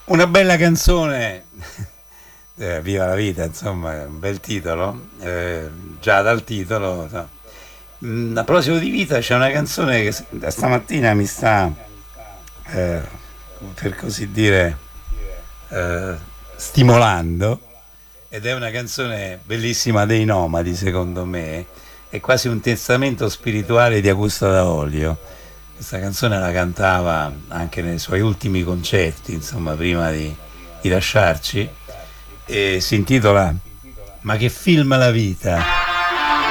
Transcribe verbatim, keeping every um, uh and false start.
Una bella canzone, eh, Viva la vita, insomma, è un bel titolo, eh, già dal titolo. No. Mm, A proposito di vita, c'è una canzone che s- da stamattina mi sta, eh, per così dire, eh, stimolando, ed è una canzone bellissima dei Nomadi, secondo me, è quasi un testamento spirituale di Augusto Daolio. Questa canzone la cantava anche nei suoi ultimi concerti, insomma, prima di, di lasciarci, e si intitola Ma che film la vita?